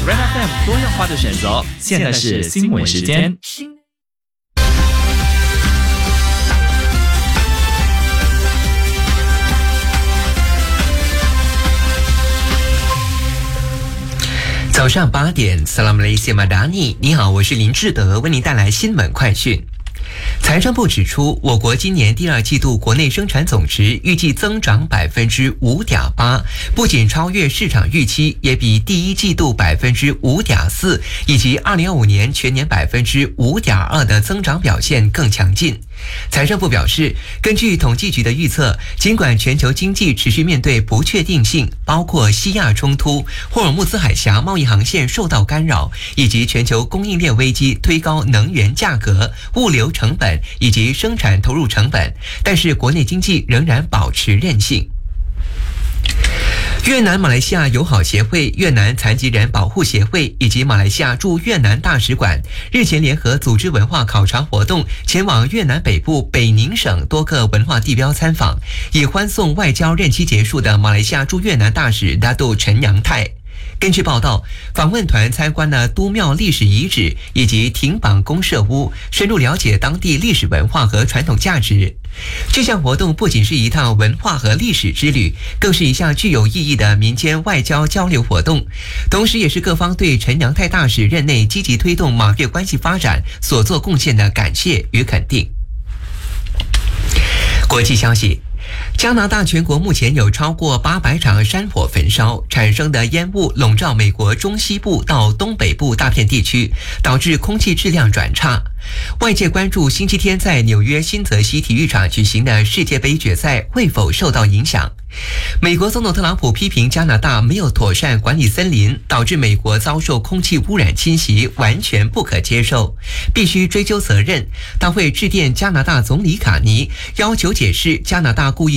Red FM 多样化的选择，现在是新闻时间。 早上8点 Salam Malaysia Madani， 你好，我是林志德，为您带来新闻快讯。财政部指出，我国今年第二季度国内生产总值预计增长 5.8%， 不仅超越市场预期，也比第一季度 5.4% 以及2025年全年 5.2% 的增长表现更强劲。财政部表示，根据统计局的预测，尽管全球经济持续面对不确定性，包括西亚冲突、霍尔木兹海峡贸易航线受到干扰，以及全球供应链危机推高能源价格、物流成本以及生产投入成本，但是国内经济仍然保持韧性。越南马来西亚友好协会、越南残疾人保护协会以及马来西亚驻越南大使馆日前联合组织文化考察活动，前往越南北部北宁省多个文化地标参访，以欢送外交任期结束的马来西亚驻越南大使大肚陈阳泰。根据报道，访问团参观了都庙历史遗址以及亭榜公社屋，深入了解当地历史文化和传统价值。这项活动不仅是一趟文化和历史之旅，更是一项具有意义的民间外交交流活动，同时也是各方对陈阳泰大使任内积极推动马越关系发展所做贡献的感谢与肯定。国际消息，加拿大全国目前有超过800场山火焚烧，产生的烟雾笼罩美国中西部到东北部大片地区，导致空气质量转差。外界关注星期天在纽约新泽西体育场举行的世界杯决赛会否受到影响。美国总统特朗普批评加拿大没有妥善管理森林，导致美国遭受空气污染侵袭，完全不可接受，必须追究责任。他会致电加拿大总理卡尼，要求解释加拿大故意